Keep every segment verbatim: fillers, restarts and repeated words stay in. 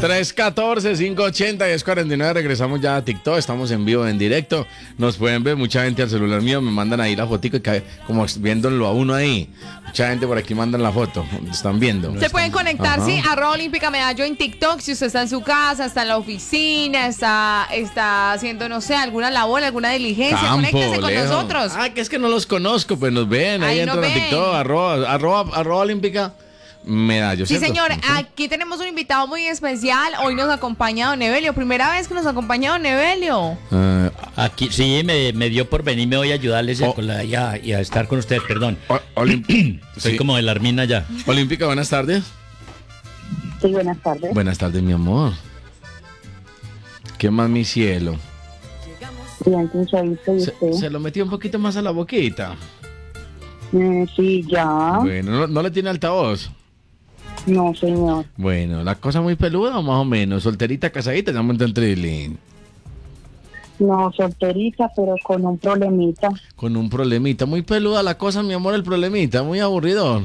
tres uno cuatro, cinco ocho cero, diez cuarenta y nueve. Regresamos ya a TikTok. Estamos en vivo, en directo. Nos pueden ver mucha gente al celular mío. Me mandan ahí la fotico y cae como viéndolo a uno ahí. Mucha gente por aquí mandan la foto. Están viendo. Se pueden conectar, Ajá. sí, arroba Olímpica Medallo en TikTok. Si usted está en su casa, está en la oficina, está, está haciendo, no sé, alguna labor, alguna diligencia. Campo, conéctese con lejos. nosotros. Ah, que es que no los conozco, pues nos ven. Ahí, ahí entran no a TikTok, arroba, arroba, arroba Olímpica Medallo. Sí, ¿cierto? señor, aquí tenemos un invitado muy especial. Hoy nos acompaña Don Evelio. Primera vez que nos acompaña Don Evelio. Uh, aquí sí, me, me dio por venirme hoy a ayudarles oh. con la, y, a, y a estar con ustedes, perdón. Oh, Soy sí. como de la Armina ya. Olímpica, buenas tardes. Sí, buenas tardes. Buenas tardes, mi amor. ¿Qué más, mi cielo? Bien, pinchadito, ¿y se, usted? se lo metió un poquito más a la boquita. Mm, sí, ya. Bueno, ¿no, no le tiene altavoz? No, señor. Bueno, ¿la cosa muy peluda o más o menos? ¿Solterita, casadita? Ya monta en trilín. No, solterita, pero con un problemita. Con un problemita. Muy peluda la cosa, mi amor, el problemita. Muy aburrido.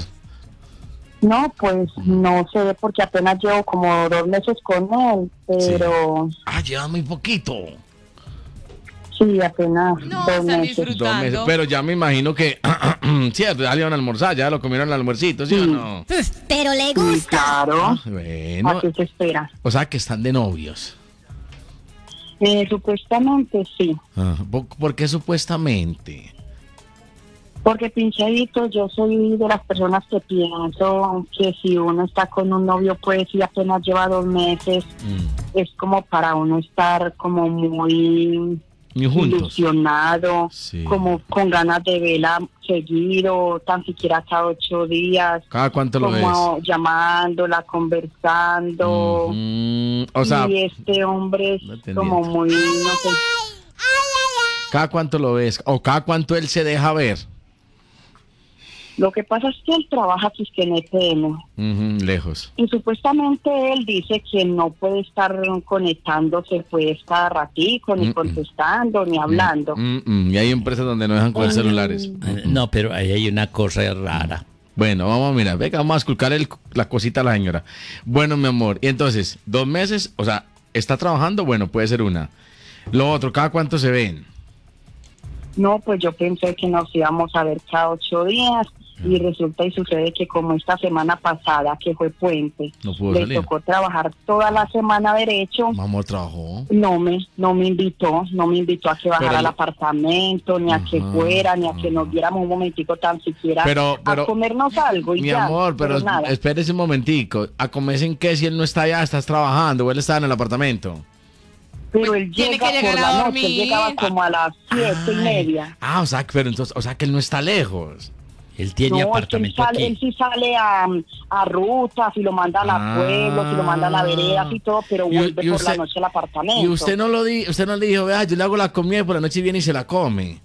No, pues no sé, porque apenas llevo como dos meses con él, pero... Sí. Ah, lleva muy poquito. Sí, apenas no, dos meses. dos meses. Pero ya me imagino que, cierto, ya le iban a almorzar, ya lo comieron al almuercito, ¿sí, sí. o no? Pero le gusta. Sí, claro. Ah, bueno. ¿A qué se espera? O sea, que están de novios. Eh, supuestamente sí. Ah, ¿por qué supuestamente? Porque, pinchadito, yo soy de las personas que pienso que si uno está con un novio, pues si apenas lleva dos meses, mm. es como para uno estar como muy... ilusionado, sí. como con ganas de verla seguido, tan siquiera cada ocho días. ¿Cada cuánto lo ves? Como llamándola, conversando. Mm-hmm. O sea, y este hombre es no como muy, no sé. ¿Cada cuánto lo ves? ¿O cada cuánto él se deja ver? Lo que pasa es que él trabaja aquí en E T M. Uh-huh, lejos. Y supuestamente él dice que no puede estar conectándose pues cada ratico, ni uh-uh. contestando, ni hablando. Uh-uh. Y hay empresas donde no dejan coger uh-huh. celulares. Uh-huh. No, pero ahí hay una cosa rara. Bueno, vamos a mirar. Venga, vamos a esculcar el, la cosita a la señora. Bueno, mi amor. Y entonces, dos meses, o sea, ¿está trabajando? Bueno, puede ser una. Lo otro, ¿cada cuánto se ven? No, pues yo pensé que nos íbamos a ver cada ocho días. Y resulta y sucede que como esta semana pasada, que fue puente, no pudo le salir. Tocó trabajar toda la semana derecho. Mamá trabajó. No me, no me invitó, no me invitó a que bajara pero, al apartamento, ni a que ajá, fuera, ni a que nos viéramos un momentico tan siquiera pero, pero, a comernos algo y mi ya. amor, pero, pero nada. Espérese un momentico, ¿a comerse en qué si él no está allá, estás trabajando o él está en el apartamento? Pero él llega por la noche, él llegaba como a las siete Ay. y media. Ah, o sea, pero entonces, o sea que él no está lejos. Él tiene no, apartamento él, sale, aquí. él sí sale a, a rutas y lo manda a la ah, pueblo, y lo manda a la vereda y todo, pero vuelve y, y usted, por la noche al apartamento. Y usted no lo di, usted no le dijo, vea, yo le hago la comida y por la noche viene y se la come.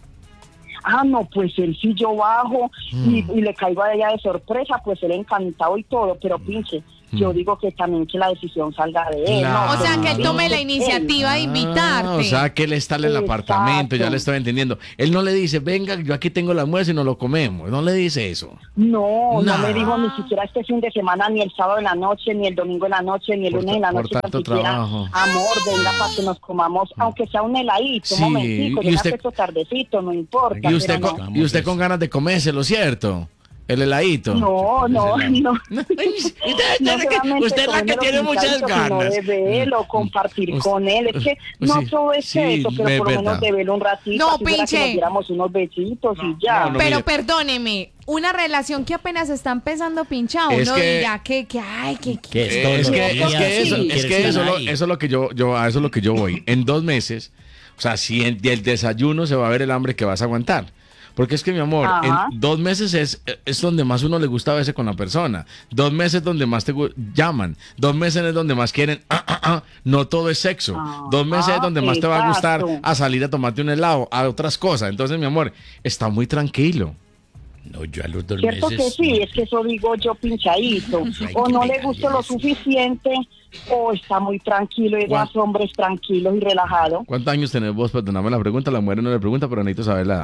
Ah, no, pues él sí yo bajo mm. y, y le caigo a ella de sorpresa, pues él encantado y todo, pero pinche. Yo digo que también que la decisión salga de él. Claro. ¿no? O sea, que él tome la iniciativa él. de invitarte. Ah, o sea, que él está en el Exacto. apartamento, ya le estoy entendiendo. Él no le dice, venga, yo aquí tengo la almuerzo y nos lo comemos. No le dice eso. No, no, no me dijo ni siquiera este fin de semana, ni el sábado en la noche, ni el domingo en la noche, ni el por lunes en la noche. Por tanto trabajo. Amor, venga para que nos comamos, aunque sea un heladito, sí. un momentico, y usted, esto tardecito, no importa. Y usted, pero con, no. y usted con ganas de comérselo, ¿cierto? El heladito. No, no, no. no usted es la que tiene muchas ganas. No de verlo, compartir usted, con él. Es que no sí, todo es sí, eso, pero por lo menos de verlo un ratito. No, pinche. Que nos diéramos unos besitos no, y ya. No, no, pero mire. Perdóneme, una relación que apenas está empezando pinchado, es uno que, dirá que, que, ay, que, que. que es, que, es que eso, es que eso, lo, eso es lo que yo, yo, a eso es lo que yo voy. En dos meses, o sea, si en el desayuno se va a ver el hambre que vas a aguantar. Porque es que, mi amor, Ajá. en dos meses es, es donde más uno le gusta verse con la persona. Dos meses donde más te llaman. Dos meses es donde más quieren. Ah, ah, ah. No todo es sexo. Ah, dos meses ah, es donde más exacto. te va a gustar a salir a tomarte un helado, a otras cosas. Entonces, mi amor, está muy tranquilo. No, yo a los dos ¿Cierto meses. que sí? Es que eso digo yo pinchadito. O no le gusta lo suficiente, o está muy tranquilo y dos hombres tranquilos y relajados. ¿Cuántos años tenés vos? Perdóname la pregunta, la mujer no le pregunta, pero necesito saber la edad.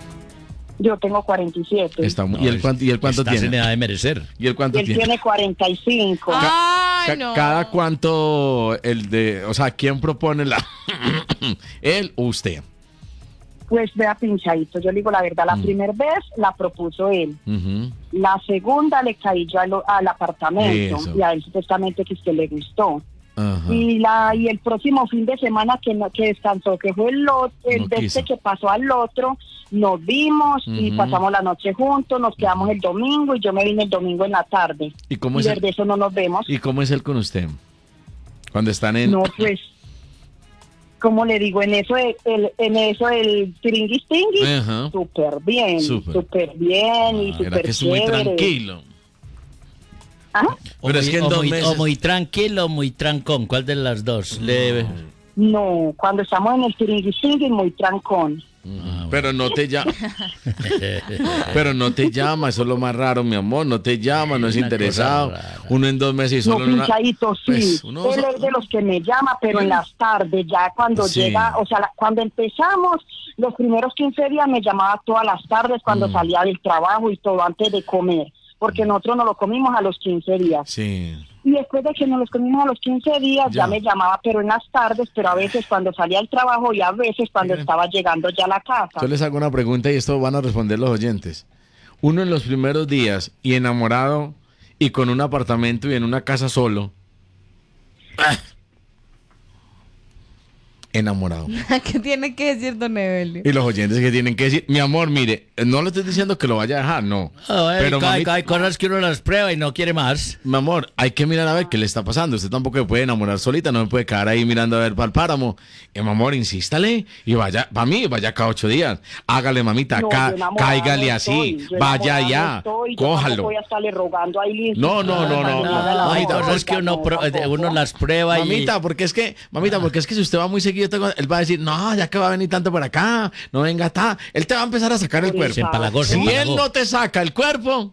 Yo tengo cuarenta y siete. Está muy, no, ¿Y, el cuánto, ¿Y el cuánto estás tiene? en edad de merecer. ¿Y el cuánto y él tiene? tiene cuarenta y cinco. Ay, Ay, no. ¿Cada cuánto el de, o sea, quién propone la, él o usted? Pues vea, pinchadito, yo le digo la verdad, la Mm. primera vez la propuso él. Uh-huh. La segunda le caí yo al, al apartamento Eso. y a él supuestamente que es que le gustó. Ajá. Y la y el próximo fin de semana que no, que descansó, que fue el, otro, el No de quiso. este que pasó al otro, nos vimos y Ujú. pasamos la noche juntos, nos quedamos el domingo y yo me vine el domingo en la tarde. ¿Y cómo y es el- desde eso no nos vemos. ¿Y cómo es él con usted? Cuando están en... No, pues, como le digo, en eso el, el- en eso el tiringuis tinguis, Ajá. súper bien, Súper. súper bien y Ah, era súper que es muy chévere. tranquilo. ¿Ah? O, Pero muy, es que en o dos muy- meses- o muy tranquilo o muy trancón. ¿Cuál de las dos? Le- No, cuando estamos en el tiringuis tinguis, muy trancón. Ah, Pero no te llama. Pero no te llama, eso es lo más raro, mi amor. No te llama, no es Una interesado. cosa rara. Uno en dos meses y No, solo en una... pinchadito, sí. Pues, uno- Él es de los que me llama, pero en las tardes, ya cuando Sí. llega, o sea, la- cuando empezamos, los primeros quince días me llamaba todas las tardes cuando Mm. salía del trabajo y todo antes de comer, porque nosotros nos lo comimos a los quince días. Sí. Y después de que nos los comimos a los quince días, ya, Ya. me llamaba, pero en las tardes, pero a veces cuando salía del trabajo y a veces cuando Miren. estaba llegando ya a la casa. Yo les hago una pregunta y esto van a responder los oyentes. Uno en los primeros días y enamorado y con un apartamento y en una casa solo. ¡Ah! Enamorado. ¿Qué tiene que decir don Evelio? Y los oyentes que tienen que decir, mi amor, mire, no le estoy diciendo que lo vaya a dejar, no. A ver, Pero hay, mami- hay cosas que uno las prueba y no quiere más. Mi amor, hay que mirar a ver qué le está pasando. Usted tampoco se puede enamorar solita, no me puede quedar ahí mirando a ver para el páramo. Y mi amor, insístale y vaya, para mí, vaya cada ocho días. Hágale, mamita, No, ca- yo enamorada cáigale no así, estoy, yo vaya enamorada no allá, estoy, yo tampoco cójalo. voy a estarle rogando a Aileen. No, no, no, no, Ay, no. haga la Hay mamita, boca, cosas que uno, no, pro- tampoco. uno las prueba y... Mamita, porque es que, mamita, porque es que si usted va muy seguido, te- él va a decir, no, ya que va a venir tanto por acá, no venga, está. Él te va a empezar a sacar el Por cuerpo. Se empalagó, se Si él empalagó. no te saca el cuerpo,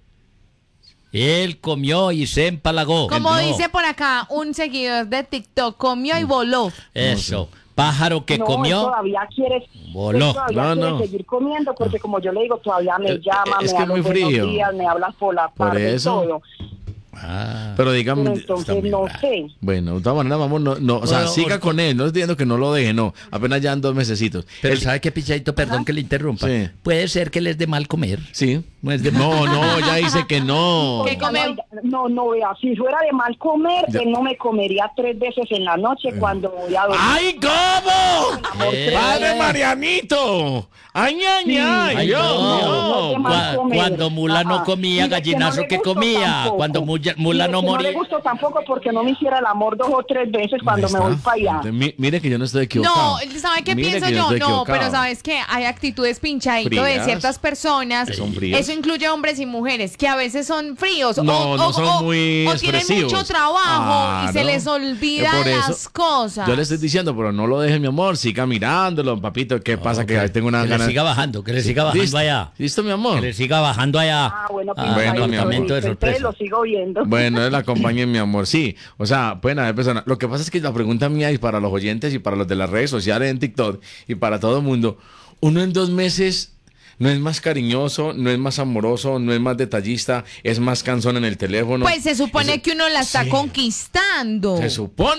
Él comió y se empalagó. Como No. dice por acá un seguidor de TikTok, comió y voló. Eso. Pájaro que no, él comió. todavía quiere, Voló. él todavía No, quiere no. seguir comiendo porque como yo le digo, todavía me Eh, llama, es me que da es muy los buenos frío. días, me habla por la Por tarde eso. y todo. Ah. pero dígame. Pero está entonces muy no raro. sé. Bueno, de todas maneras, vamos, no, no, o sea, Bueno, siga o- con él, no estoy diciendo que no lo deje, no, apenas ya en dos mesecitos. Pero Él- ¿sabe qué, Pichadito? Perdón que le interrumpa. Sí. Puede ser que les dé mal comer. Sí. No es de No, no, ya dice que no. ¿Qué come? No, no, vea, si fuera de mal comer, Ya. él no me comería tres veces en la noche cuando voy a dormir. ¡Ay, cómo! Eh. ¡Padre Marianito! ¡Ay, ay, ay! Ay, Dios no. mío! No, no, Cua- comer. cuando Mula no Ajá. comía, Y de que gallinazo no le que gusto comía. tampoco. Cuando Mulla- Y Mula de no que moría. No le gusto tampoco porque no me hiciera el amor dos o tres veces cuando Ahí me voy está. para allá. Mi- Mire que yo no estoy equivocado. No, ¿sabe qué Mire pienso que yo? estoy No, equivocado. pero ¿sabes qué? Hay actitudes pinchadito de Frías. ciertas personas. Que son frías. Eso incluye hombres y mujeres, que a veces son fríos. No, o, no o- son o- muy o tienen expresivos. mucho trabajo y se Claro. les olvida Por eso, las cosas. Yo le estoy diciendo, pero no lo deje, mi amor, siga mirándolo, papito. ¿Qué pasa? Que ahí tengo una Que le ganas. siga bajando, que le siga bajando ¿Listo? allá. ¿Listo, mi amor? Que le siga bajando allá. Ah, bueno, Ah, pues, Bueno, ahí mi estoy, apartamento de entonces sorpresa. lo sigo viendo. Bueno, él la acompaña, mi amor. Sí, o sea, pueden haber personas. Lo que pasa es que la pregunta mía y para los oyentes y para los de las redes sociales en TikTok y para todo el mundo, uno en dos meses no es más cariñoso, no es más amoroso, no es más detallista, es más cansón en el teléfono. Pues se supone Eso- que uno la está Sí. conquistando. Se supone.